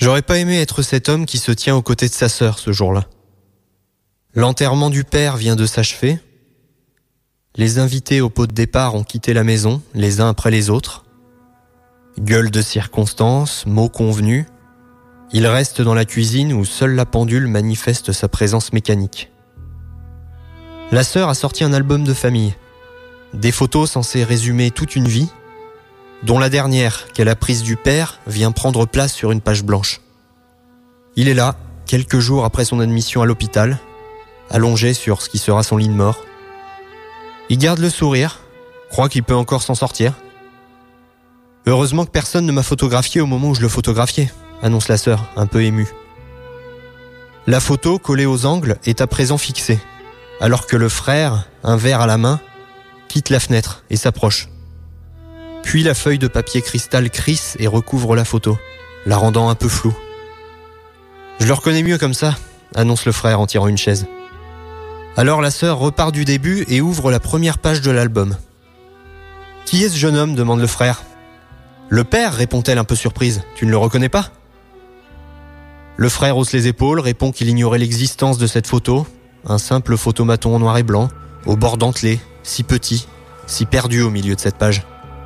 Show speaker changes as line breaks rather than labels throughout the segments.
J'aurais pas aimé être cet homme qui se tient aux côtés de sa sœur ce jour-là. L'enterrement du père vient de s'achever. Les invités au pot de départ ont quitté la maison, les uns après les autres. Gueule de circonstance, mots convenus. Il reste dans la cuisine où seule la pendule manifeste sa présence mécanique. La sœur a sorti un album de famille. Des photos censées résumer toute une vie, dont la dernière, qu'elle a prise du père, vient prendre place sur une page blanche. Il est là, quelques jours après son admission à l'hôpital, allongé sur ce qui sera son lit de mort. Il garde le sourire, croit qu'il peut encore s'en sortir. Heureusement que personne ne m'a photographié au moment où je le photographiais, annonce la sœur, un peu émue. La photo, collée aux angles, est à présent fixée, alors que le frère, un verre à la main, quitte la fenêtre et s'approche. Puis la feuille de papier cristal crisse et recouvre la photo, la rendant un peu floue. « Je le reconnais mieux comme ça », annonce le frère en tirant une chaise. Alors la sœur repart du début et ouvre la première page de l'album. « Qui est ce jeune homme ?» demande le frère. « Le père » répond-elle un peu surprise. « Tu ne le reconnais pas ?» Le frère hausse les épaules, répond qu'il ignorait l'existence de cette photo, un simple photomaton en noir et blanc, au bord dentelé, si petit, si perdu au milieu de cette page.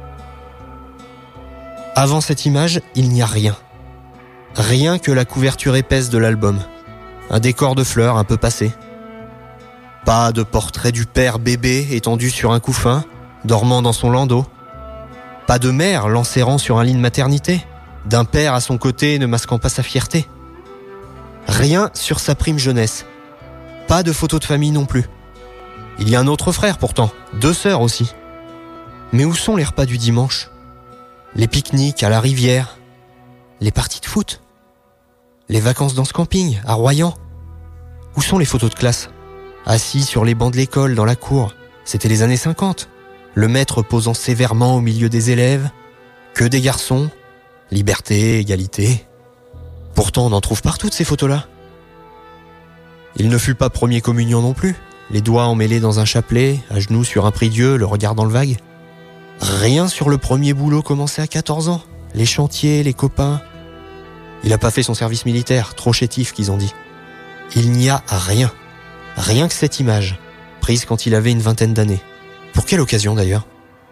Avant cette image, il n'y a rien. Rien que la couverture épaisse de l'album. Un décor de fleurs un peu passé. Pas de portrait du père bébé étendu sur un couffin, dormant dans son landau. Pas de mère l'enserrant sur un lit de maternité, d'un père à son côté ne masquant pas sa fierté. Rien sur sa prime jeunesse. Pas de photo de famille non plus. Il y a un autre frère pourtant, 2 sœurs aussi. Mais où sont les repas du dimanche ? Les pique-niques à la rivière ? Les parties de foot ? Les vacances dans ce camping, à Royan ? Où sont les photos de classe ? Assis sur les bancs de l'école, dans la cour. C'était les années 50. Le maître posant sévèrement au milieu des élèves. Que des garçons. Liberté, égalité. Pourtant, on en trouve partout de ces photos-là. Il ne fut pas premier communion non plus. Les doigts emmêlés dans un chapelet, à genoux sur un prie-dieu, le regard dans le vague. Rien sur le premier boulot commencé à 14 ans. Les chantiers, les copains. Il n'a pas fait son service militaire, trop chétif qu'ils ont dit. Il n'y a rien. Rien que cette image, prise quand il avait une 20aine d'années. Pour quelle occasion d'ailleurs ?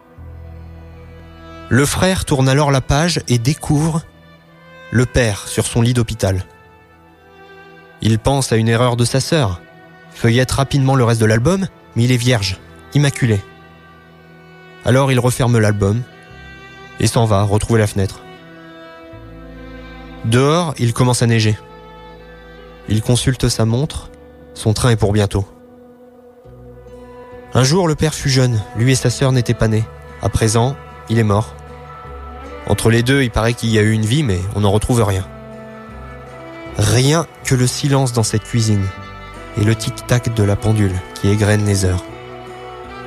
Le frère tourne alors la page et découvre le père sur son lit d'hôpital. Il pense à une erreur de sa sœur, feuillette rapidement le reste de l'album, mais il est vierge, immaculé. Alors il referme l'album et s'en va retrouver la fenêtre. Dehors, il commence à neiger. Il consulte sa montre, son train est pour bientôt. Un jour, le père fut jeune, lui et sa sœur n'étaient pas nés. À présent, il est mort. Entre les deux, il paraît qu'il y a eu une vie, mais on n'en retrouve rien. Rien que le silence dans cette cuisine et le tic-tac de la pendule qui égrène les heures.